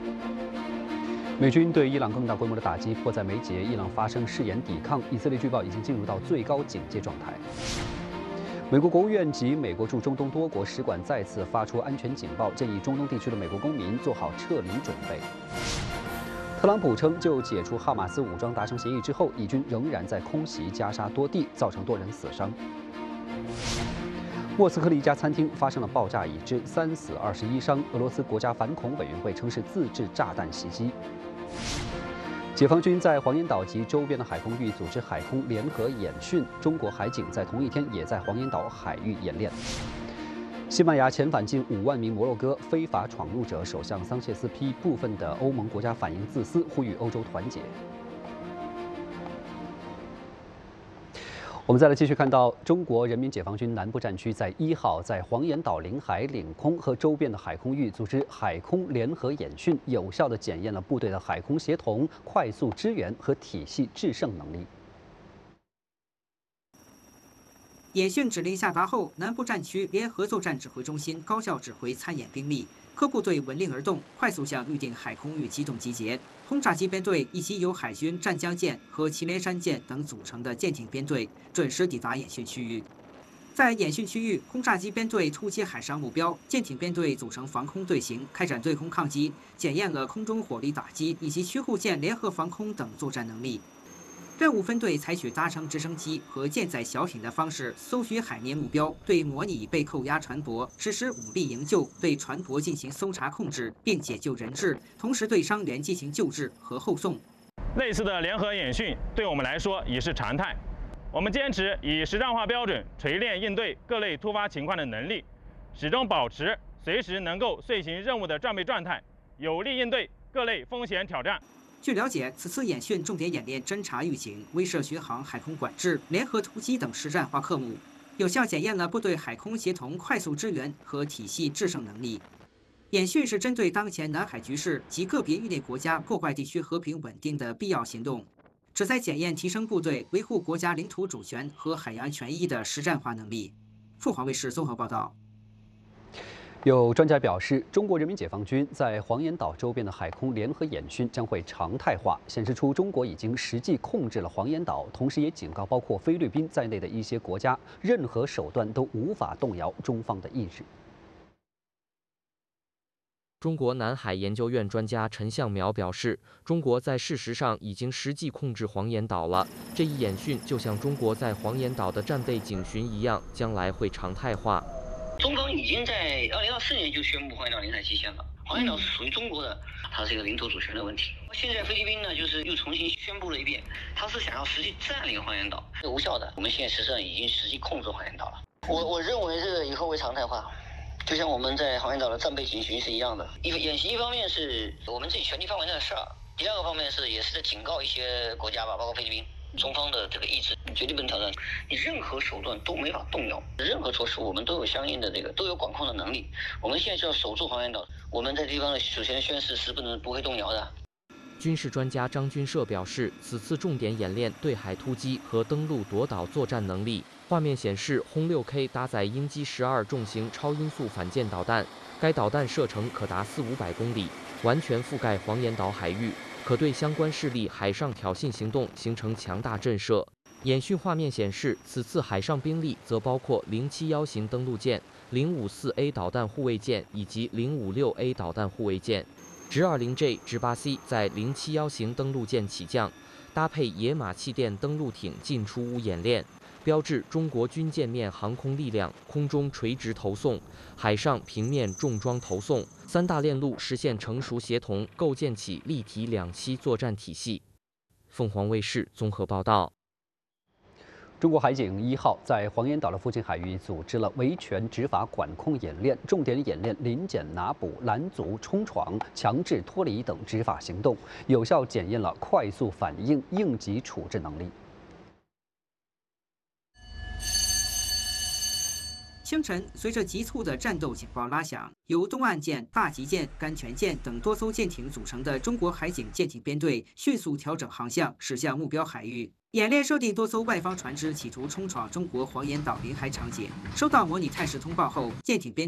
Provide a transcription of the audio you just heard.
美军对伊朗更大规模的打击迫在眉睫，伊朗发生誓言抵抗，以色列据报已经进入到最高警戒状态。美国国务院及美国驻中东多国使馆再次发出安全警报，建议中东地区的美国公民做好撤离准备。特朗普称，就解除哈马斯武装达成协议之后，以军仍然在空袭加沙多地，造成多人死伤。莫斯科的一家餐厅发生了爆炸，已致3死21伤。俄罗斯国家反恐委员会称是自制炸弹袭击。解放军在黄岩岛及周边的海空域组织海空联合演训，中国海警在同一天也在黄岩岛海域演练。西班牙遣返近5万名摩洛哥非法闯入者，首相桑切斯批部分的欧盟国家反应自私，呼吁欧洲团结。我们再来继续看到，中国人民解放军南部战区在1号在黄岩岛领海领空和周边的海空域组织海空联合演训，有效地检验了部队的海空协同、快速支援和体系制胜能力。 演训指令下达后，南部战区联合作战指挥中心高效指挥参演兵力，各部队闻令而动，快速向预定海空域机动集结。轰炸机编队以及由海军湛江舰和祁连山舰等组成的舰艇编队准时抵达演训区域。在演训区域，轰炸机编队突击海上目标，舰艇编队组成防空队形，开展对空抗击，检验了空中火力打击以及驱护舰联合防空等作战能力。任务分队采取搭乘直升机和舰载小艇的方式搜寻海面目标，对模拟被扣押船舶实施武力营救，对船舶进行搜查控制，并解救人质，同时对伤员进行救治和后送。 类似的联合演训对我们来说已是常态。我们坚持以实战化标准锤炼应对各类突发情况的能力，始终保持随时能够遂行任务的战备状态，有力应对各类风险挑战。 据了解，此次演训重点演练侦察预警、威慑巡航、海空管制、联合突击等实战化科目，有效检验了部队海空协同、快速支援和体系制胜能力。演训是针对当前南海局势及个别域内国家破坏地区和平稳定的必要行动，旨在检验提升部队维护国家领土主权和海洋权益的实战化能力。凤凰卫视综合报道。 有专家表示，中国人民解放军在黄岩岛周边的海空联合演训将会常态化，显示出中国已经实际控制了黄岩岛，同时也警告包括菲律宾在内的一些国家，任何手段都无法动摇中方的意志。 中国南海研究院专家陈向苗表示，中国在事实上已经实际控制黄岩岛了。这一演训就像中国在黄岩岛的战备警巡一样，将来会常态化。 中方已经在2024年就宣布黄岩岛领海期限了，黄岩岛是属于中国的，它是一个领土主权的问题。现在菲律宾呢，就是又重新宣布了一遍，他是想要实际占领黄岩岛，是无效的。我们现在实际上已经实际控制黄岩岛了。我认为这个以后会常态化。就像我们在黄岩岛的战备警巡是一样的，演习一方面是我们自己权力范围内的事儿，第二个方面是也是在警告一些国家吧，包括菲律宾，中方的这个意志绝对不能挑战，你任何手段都没法动摇，任何措施我们都有相应的都有管控的能力。我们现在就要守住黄岩岛，我们在地方的主权宣誓是不会动摇的。 军事专家张军社表示，此次重点演练对海突击和登陆夺岛作战能力。画面显示，轰 6K 搭载鹰击12重型超音速反舰导弹，该导弹射程可达400-500公里，完全覆盖黄岩岛海域，可对相关势力海上挑衅行动形成强大震慑。演训画面显示，此次海上兵力则包括071型登陆舰、054A 导弹护卫舰以及056A 导弹护卫舰。直20J、直8C 在071型登陆舰起降，搭配野马气垫登陆艇进出坞演练，标志中国军舰面航空力量空中垂直投送、海上平面重装投送3大链路实现成熟协同，构建起立体两栖作战体系。凤凰卫视综合报道。 中国海警1号在黄岩岛的附近海域组织了维权执法管控演练，重点演练临检拿捕、拦阻、冲闯、强制脱离等执法行动，有效检验了快速反应、应急处置能力。 清晨，随着急促的战斗警报拉响，由东岸舰、大吉舰、甘泉舰等多艘舰艇组成的中国海警舰艇编队迅速调整航向，驶向目标海域。演练设定多艘外方船只企图冲闯中国黄岩岛领海场景。收到模拟态势通报后，舰艇编